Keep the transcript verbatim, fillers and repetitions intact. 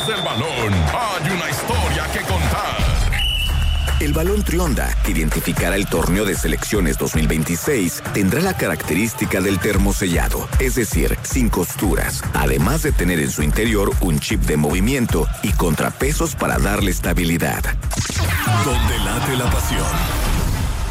del balón hay una historia que contar. El balón Trionda, que identificará el torneo de selecciones dos mil veintiséis, tendrá la característica del termosellado, es decir, sin costuras, además de tener en su interior un chip de movimiento y contrapesos para darle estabilidad. Donde late la pasión.